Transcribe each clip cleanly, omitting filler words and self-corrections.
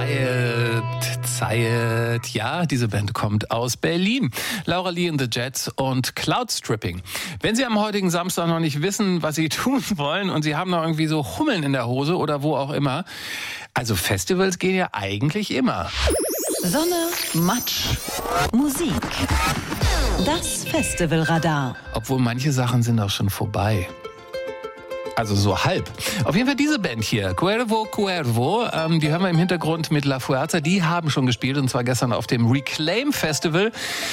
Zeit. Ja, diese Band kommt aus Berlin. Laura Lee and the Jets und Cloudstripping. Wenn Sie am heutigen Samstag noch nicht wissen, was Sie tun wollen und Sie haben noch irgendwie so Hummeln in der Hose oder wo auch immer, also Festivals gehen ja eigentlich immer. Sonne, Matsch, Musik. Das Festivalradar. Obwohl manche Sachen sind auch schon vorbei. Also so halb. Auf jeden Fall diese Band hier, Cuervo Cuervo, die hören wir im Hintergrund mit La Fuerza. Die haben schon gespielt und zwar gestern auf dem Reclaim Festival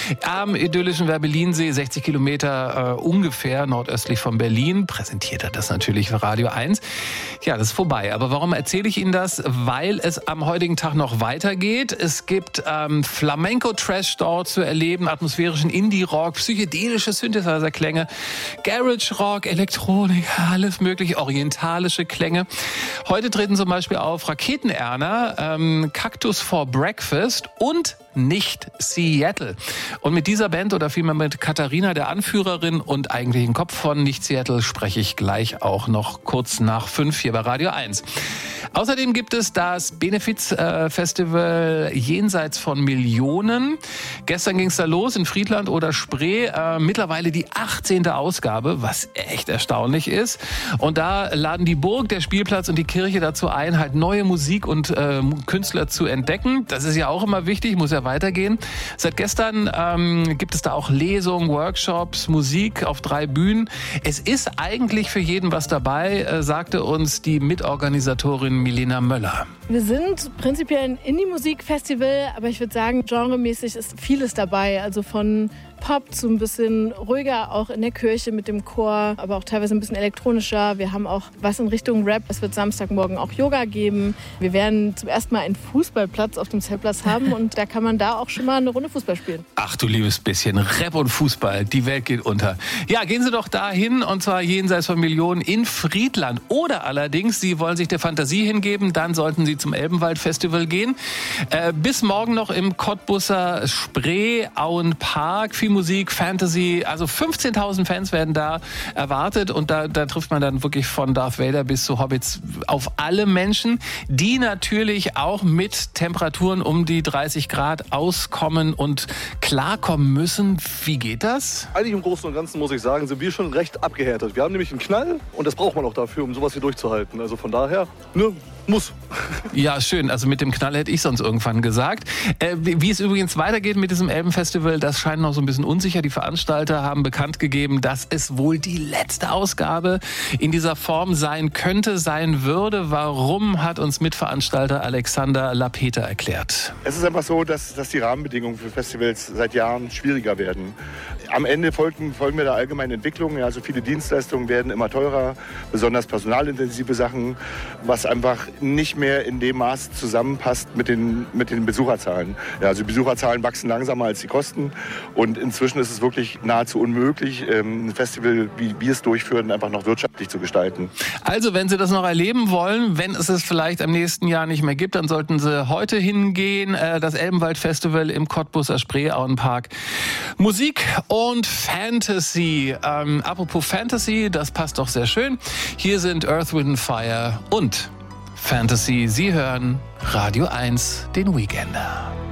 am idyllischen Werbellinsee, 60 Kilometer ungefähr nordöstlich von Berlin. Präsentiert er das natürlich für Radio 1. Ja, das ist vorbei. Aber warum erzähle ich Ihnen das? Weil es am heutigen Tag noch weitergeht. Es gibt Flamenco-Trash dort zu erleben, atmosphärischen Indie-Rock, psychedelische Synthesizer-Klänge, Garage-Rock, Elektronik, alles mögliche, orientalische Klänge. Heute treten zum Beispiel auf Raketenerna, Cactus for Breakfast und nicht Seattle. Und mit dieser Band oder vielmehr mit Katharina, der Anführerin und eigentlichen Kopf von Nicht Seattle, spreche ich gleich auch noch kurz nach 5 hier bei Radio 1. Außerdem gibt es das Benefiz-Festival Jenseits von Millionen. Gestern ging es da los in Friedland oder Spree. Mittlerweile die 18. Ausgabe, was echt erstaunlich ist. Und da laden die Burg, der Spielplatz und die Kirche dazu ein, halt neue Musik und Künstler zu entdecken. Das ist ja auch immer wichtig, muss ja weitergehen. Seit gestern gibt es da auch Lesungen, Workshops, Musik auf 3 Bühnen. Es ist eigentlich für jeden was dabei, sagte uns die Mitorganisatorin Milena Möller. Wir sind prinzipiell ein Indie-Musik-Festival, aber ich würde sagen, genremäßig ist vieles dabei. Also von Pop zu ein bisschen ruhiger, auch in der Kirche mit dem Chor, aber auch teilweise ein bisschen elektronischer. Wir haben auch was in Richtung Rap. Es wird Samstagmorgen auch Yoga geben. Wir werden zum ersten Mal einen Fußballplatz auf dem Zeltplatz haben und da kann man da auch schon mal eine Runde Fußball spielen. Ach du liebes bisschen, Rap und Fußball, die Welt geht unter. Ja, gehen Sie doch dahin und zwar jenseits von Millionen in Friedland. Oder allerdings, Sie wollen sich der Fantasie hingeben, dann sollten Sie zum Elbenwald-Festival gehen. Bis morgen noch im Cottbusser Spree, Auenpark. Viel Musik, Fantasy, also 15.000 Fans werden da erwartet und da trifft man dann wirklich von Darth Vader bis zu Hobbits auf alle Menschen, die natürlich auch mit Temperaturen um die 30 Grad auskommen und klarkommen müssen. Wie geht das? Eigentlich im Großen und Ganzen muss ich sagen, sind wir schon recht abgehärtet. Wir haben nämlich einen Knall und das braucht man auch dafür, um sowas hier durchzuhalten. Also von daher, muss. Ja, schön. Also mit dem Knall hätte ich sonst irgendwann gesagt. Wie es übrigens weitergeht mit diesem Elbenfestival, das scheint noch so ein bisschen unsicher. Die Veranstalter haben bekannt gegeben, dass es wohl die letzte Ausgabe in dieser Form sein könnte, sein würde. Warum, hat uns Mitveranstalter Alexander Lapeter erklärt. Es ist einfach so, dass die Rahmenbedingungen für Festivals seit Jahren schwieriger werden. Am Ende folgen wir der allgemeinen Entwicklung. Also viele Dienstleistungen werden immer teurer, besonders personalintensive Sachen, was einfach nicht mehr in dem Maß zusammenpasst mit den Besucherzahlen. Ja, also die Besucherzahlen wachsen langsamer als die Kosten und inzwischen ist es wirklich nahezu unmöglich, ein Festival, wie wir es durchführen, einfach noch wirtschaftlich zu gestalten. Also wenn Sie das noch erleben wollen, wenn es vielleicht am nächsten Jahr nicht mehr gibt, dann sollten Sie heute hingehen. Das Elbenwald-Festival im Cottbusser Spree, Auenpark. Musik und Fantasy. Apropos Fantasy, das passt doch sehr schön. Hier sind Earth, Wind & Fire und Fantasy. Sie hören Radio 1, den Weekender.